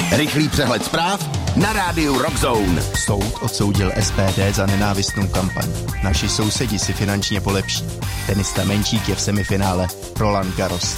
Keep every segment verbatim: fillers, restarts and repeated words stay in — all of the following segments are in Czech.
Rychlý přehled zpráv na rádiu Rockzone. Soud odsoudil S P D za nenávistnou kampaň. Naši sousedi si finančně polepší. Tenista Menčík je v semifinále Roland Garros.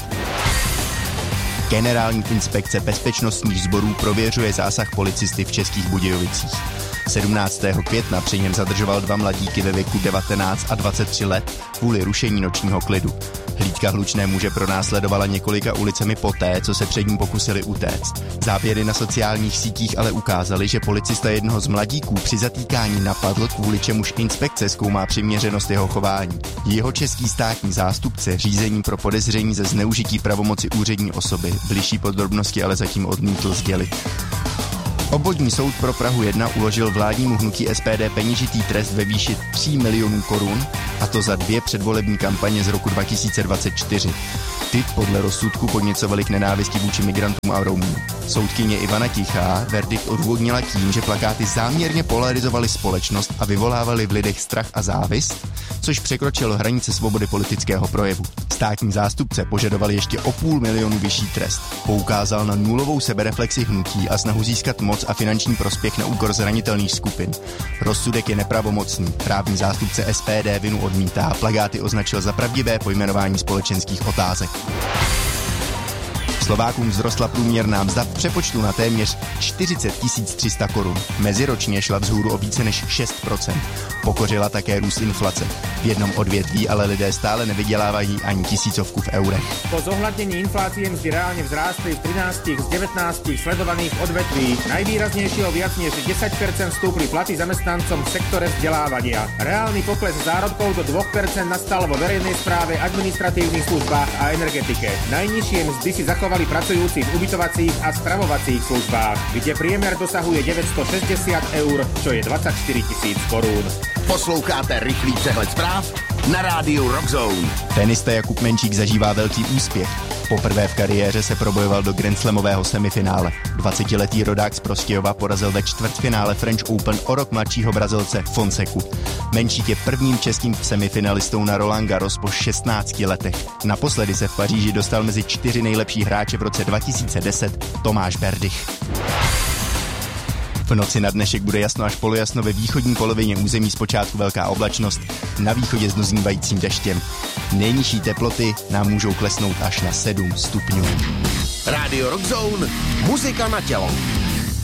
Generální inspekce bezpečnostních sborů prověřuje zásah policisty v Českých Budějovicích. sedmnáctého května při něm zadržoval dva mladíky ve věku devatenáct a dvacet tři let kvůli rušení nočního klidu. Hlídka hlučné muže pronásledovala několika ulicemi poté, co se před ním pokusili utéct. Záběry na sociálních sítích ale ukázaly, že policista jednoho z mladíků při zatýkání napadl, kvůli čemuž inspekce zkoumá přiměřenost jeho chování. Jeho český státní zástupce řízení pro podezření ze zneužití pravomoci úřední osoby bližší podrobnosti ale zatím odmítl sdělit. Obvodní soud pro Prahu jedna uložil vládnímu hnutí S P D peněžitý trest ve výši tří milionů korun, a to za dvě předvolební kampaně z roku dva tisíce dvacet čtyři. Ty podle rozsudku podněcovaly k nenávisti vůči migrantům a Romům. Soudkyně Ivana Tichá verdikt odůvodnila tím, že plakáty záměrně polarizovaly společnost a vyvolávaly v lidech strach a závist, což překročilo hranice svobody politického projevu. Státní zástupce požadoval ještě o půl milionu vyšší trest. Poukázal na nulovou sebereflexi hnutí a snahu získat moc a finanční prospěch na úkor zranitelných skupin. Rozsudek je nepravomocný. Právní zástupce S P D vinu odmítá a plakáty označil za pravdivé pojmenování společenských otázek. Slovákům vzrostla průměrná mzda v přepočtu na téměř čtyřicet tisíc tři sta korun. Meziročně šla vzhůru o více než šest procent. Pokořila také růst inflace. V jednom odvětví ale lidé stále nevydělávají ani tisícovku v eurech. Po zohľadnení inflácie mzdy reálne vzrástli v trinástich z devätnástich sledovaných odvetví. Najvýraznejšieho viac než desať percent stúpli platy zamestnancom v sektore vzdelávania. Reálny pokles zárobkov do dva percentá nastal vo verejnej správe, administratívnych službách a energetike. Najnižšie mzdy si zachovali pracujúci v ubytovacích a stravovacích službách, kde priemer dosahuje deväťstošesťdesiat eur, čo je dvadsaťštyri tisíc korún. Posloucháte rychlý přehled zpráv na rádiu Rockzone. Tenista Jakub Menčík zažívá velký úspěch. Poprvé v kariéře se probojoval do grandslamového semifinále. dvacetiletý rodák z Prostějova porazil ve čtvrtfinále French Open o rok mladšího Brazilce Fonseku. Menčík je prvním českým semifinalistou na Roland Garros po šestnácti letech. Naposledy se v Paříži dostal mezi čtyři nejlepší hráče v roce dva tisíce deset Tomáš Berdych. V noci na dnešek bude jasno až polojasno, ve východní polovině území zpočátku velká oblačnost, na východě s doznívajícím deštěm. Nejnižší teploty nám můžou klesnout až na sedm stupňů. Rádio Rockzone, muzika na tělo.